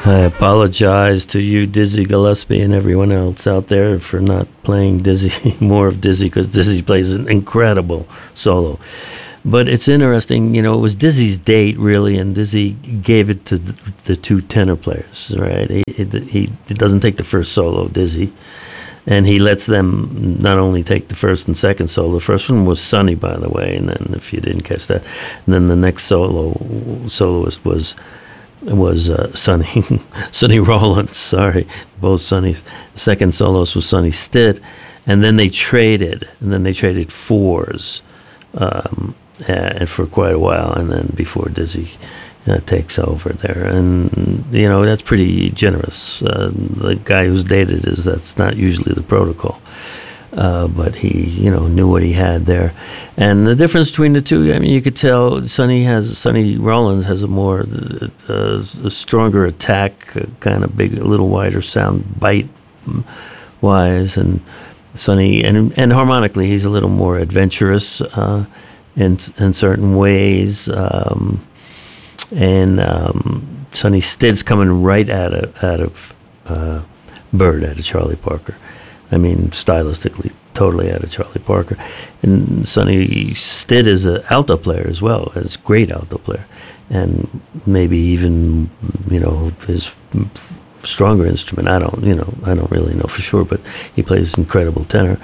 I apologize to you, Dizzy Gillespie, and everyone else out there for not playing Dizzy, more of Dizzy, because Dizzy plays an incredible solo. But it's interesting, it was Dizzy's date, really, and Dizzy gave it to the two tenor players, right? He doesn't take the first solo, Dizzy, and he lets them not only take the first and second solo. The first one was Sonny, by the way, and then if you didn't catch that, and then the next soloist was Sonny Sonny Rollins. Sorry, both Sonnys. The second soloist was Sonny Stitt, and then they traded fours. And for quite a while, and then before Dizzy takes over there, and that's pretty generous. The guy who's dated that's not usually the protocol, but he knew what he had there, and the difference between the two. I mean, you could tell Sonny Rollins has a stronger attack, kind of big, a little wider sound bite wise, and Sonny and harmonically he's a little more adventurous. In certain ways, Sonny Stitt's coming right out of Bird, out of Charlie Parker. I mean, stylistically, totally out of Charlie Parker. And Sonny Stitt is an alto player as well, is a great alto player, and maybe even his stronger instrument. I don't really know for sure, but he plays incredible tenor,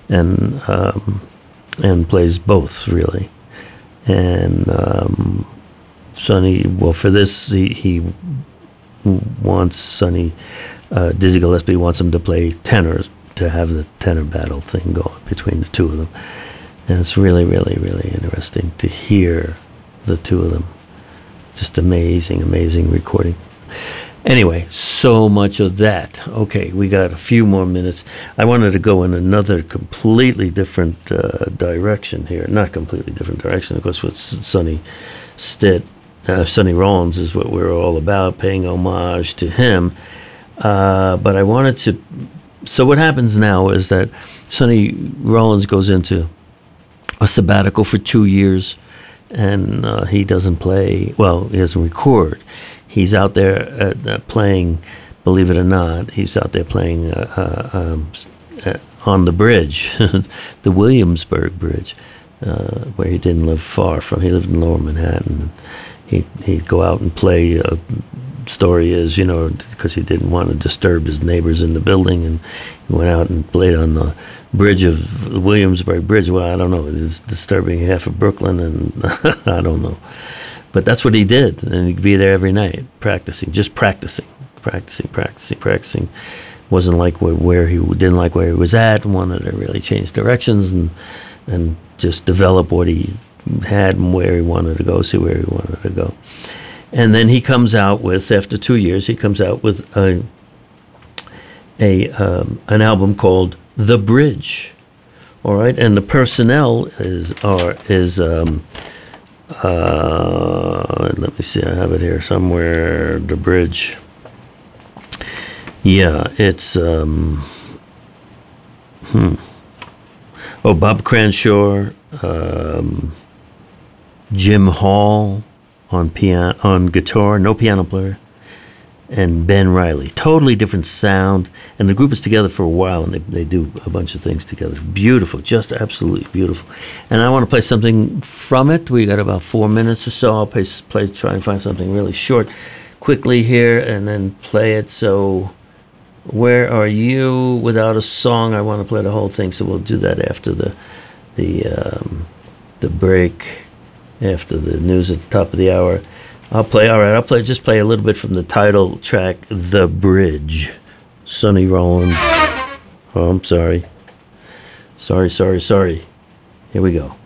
and plays both, really. And Sonny, well, for this, he wants Sonny, Dizzy Gillespie wants him to play tenors, to have the tenor battle thing going between the two of them. And it's really, really, really interesting to hear the two of them. Just amazing, amazing recording. Anyway, so much of that. Okay, we got a few more minutes. I wanted to go in another completely different direction here. Not completely different direction, of course, with Sonny Stitt. Sonny Rollins is what we're all about, paying homage to him. But I wanted to... So what happens now is that Sonny Rollins goes into a sabbatical for 2 years, and he doesn't play... Well, he doesn't record. He's out there playing, believe it or not, he's out there playing on the bridge, the Williamsburg Bridge, where he didn't live far from. He lived in Lower Manhattan. He'd go out and play. Story is, because he didn't want to disturb his neighbors in the building, and he went out and played on the bridge of the Williamsburg Bridge. Well, I don't know. It's disturbing half of Brooklyn, and I don't know. But that's what he did, and he'd be there every night, practicing. Wasn't like where he didn't like where he was at, and wanted to really change directions and just develop what he had and where he wanted to go, see where he wanted to go. And then he comes out with, after 2 years, an album called The Bridge. All right, and the personnel is let me see, I have it here somewhere, The Bridge. Yeah, it's Bob Cranshaw, Jim Hall on guitar, no piano player, and Ben Riley. Totally different sound, and the group is together for a while, and they do a bunch of things together. Beautiful, just absolutely beautiful. And I want to play something from it. We got about 4 minutes or so. I'll try and find something really short quickly here, and then play it. So, Where Are You Without a Song? I want to play the whole thing, so we'll do that after the break, after the news at the top of the hour. I'll play a little bit from the title track, The Bridge. Sonny Rollins. Oh, I'm sorry. Sorry. Here we go.